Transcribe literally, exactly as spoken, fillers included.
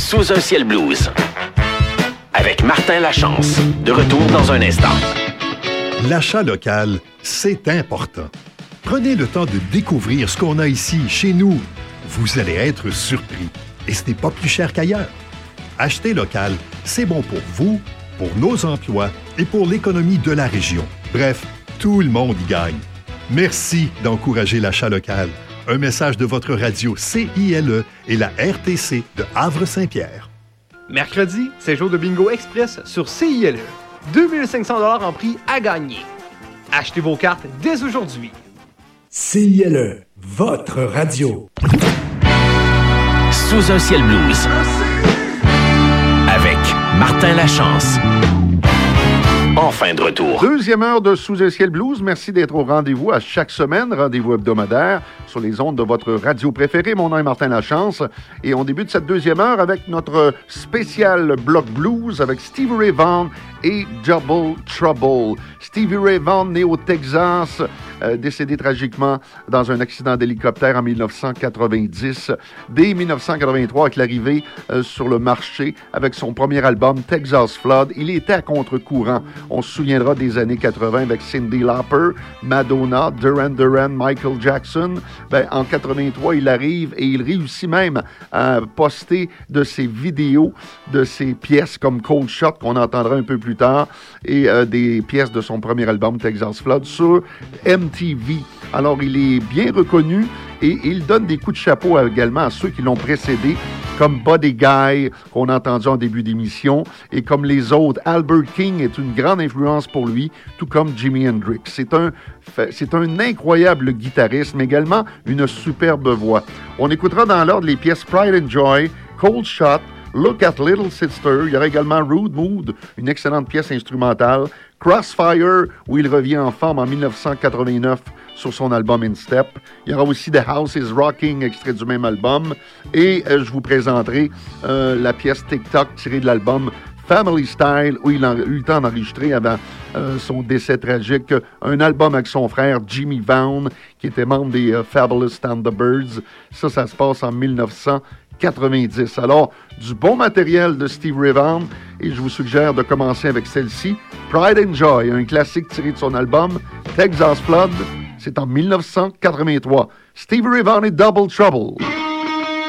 Sous un ciel blues. Avec Martin Lachance. De retour dans un instant. L'achat local, c'est important. Prenez le temps de découvrir ce qu'on a ici, chez nous. Vous allez être surpris. Et ce n'est pas plus cher qu'ailleurs. Acheter local, c'est bon pour vous, pour nos emplois et pour l'économie de la région. Bref, tout le monde y gagne. Merci d'encourager l'achat local. Un message de votre radio C I L E et la R T C de Havre-Saint-Pierre. Mercredi, c'est jour de bingo express sur C I L E. deux mille cinq cents dollars en prix à gagner. Achetez vos cartes dès aujourd'hui. C I L E, votre radio. Sous un ciel blues. Avec Martin Lachance. Enfin de retour. Deuxième heure de Sous un ciel blues. Merci d'être au rendez-vous à chaque semaine. Rendez-vous hebdomadaire sur les ondes de votre radio préférée. Mon nom est Martin Lachance. Et on débute cette deuxième heure avec notre spécial bloc blues avec Stevie Ray Vaughan et Double Trouble. Stevie Ray Vaughan, né au Texas, euh, décédé tragiquement dans un accident d'hélicoptère en dix-neuf cent quatre-vingt-dix. Dès dix-neuf cent quatre-vingt-trois, avec l'arrivée euh, sur le marché avec son premier album Texas Flood, il était à contre-courant. On se souviendra des années quatre-vingt avec Cyndi Lauper, Madonna, Duran Duran, Michael Jackson. Ben, en quatre-vingt-trois, il arrive et il réussit même à poster de ses vidéos, de ses pièces comme Cold Shot, qu'on entendra un peu plus tard, et euh, des pièces de son premier album Texas Flood sur M T V. Alors, il est bien reconnu et il donne des coups de chapeau également à ceux qui l'ont précédé, comme Buddy Guy, qu'on a entendu en début d'émission, et comme les autres. Albert King est une grande influence pour lui, tout comme Jimi Hendrix. C'est un, c'est un incroyable guitariste, mais également une superbe voix. On écoutera dans l'ordre les pièces Pride and Joy, Cold Shot, Look at Little Sister. Il y aura également Rude Mood, une excellente pièce instrumentale. Crossfire, où il revient en forme en dix-neuf cent quatre-vingt-neuf sur son album In Step. Il y aura aussi The House is Rocking, extrait du même album. Et euh, je vous présenterai euh, la pièce TikTok tirée de l'album Family Style, où il a eu le temps d'enregistrer avant euh, son décès tragique, un album avec son frère Jimmy Vaughn, qui était membre des euh, Fabulous Thunderbirds. Ça, ça se passe en dix-neuf cent quatre-vingt-dix. Alors, du bon matériel de Stevie Ray Vaughan, et je vous suggère de commencer avec celle-ci, Pride and Joy, un classique tiré de son album Texas Flood. C'est en dix-neuf cent quatre-vingt-trois. Stevie Ray Vaughan et Double Trouble.